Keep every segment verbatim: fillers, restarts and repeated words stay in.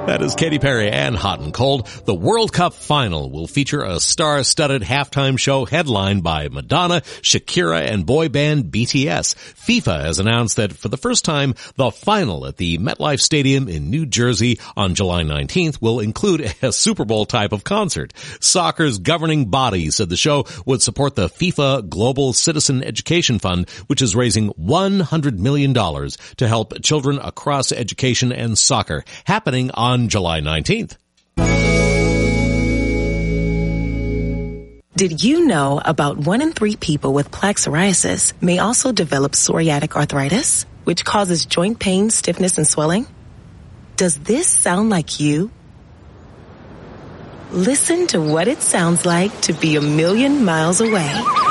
That is Katy Perry and Hot and Cold. The World Cup final will feature a star-studded halftime show headlined by Madonna, Shakira, and boy band B T S. FIFA has announced that for the first time, the final at the MetLife Stadium in New Jersey on July nineteenth will include a Super Bowl type of concert. Soccer's governing body said the show would support the FIFA Global Citizen Education Fund, which is raising one hundred million dollars to help children across education and soccer, happening on July nineteenth. Did you know about one in three people with plaque psoriasis may also develop psoriatic arthritis, which causes joint pain, stiffness, and swelling? Does this sound like you? Listen to what it sounds like to be a million miles away.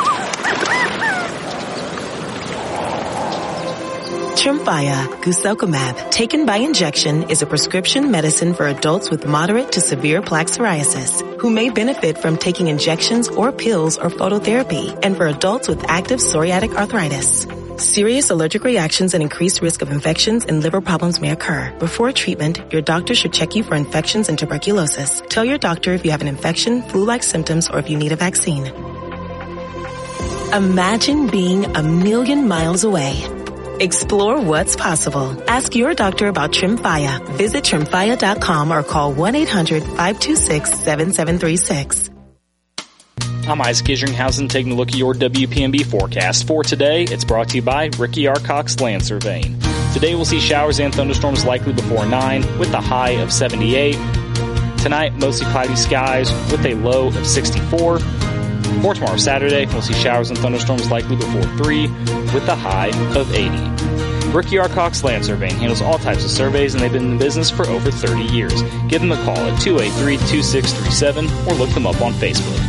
Tremfya guselkumab, taken by injection, is a prescription medicine for adults with moderate to severe plaque psoriasis who may benefit from taking injections or pills or phototherapy, and for adults with active psoriatic arthritis. Serious allergic reactions and increased risk of infections and liver problems may occur. Before treatment, your doctor should check you for infections and tuberculosis. Tell your doctor if you have an infection, flu-like symptoms, or if you need a vaccine. Imagine being a million miles away. Explore what's possible. Ask your doctor about Tremfya. Visit tremfya dot com or call one eight hundred five two six seven seven three six. I'm Isaac Isringhausen taking a look at your W P M B forecast. For today, it's brought to you by Ricky R. Cox Land Surveying. Today we'll see showers and thunderstorms likely before nine with a high of seventy-eight. Tonight, mostly cloudy skies with a low of sixty-four. For tomorrow, Saturday, we'll see showers and thunderstorms likely before three with a high of eighty. Ricky R. Cox Land Surveying handles all types of surveys, and they've been in business for over thirty years. Give them a call at two eight three, two six three seven or look them up on Facebook.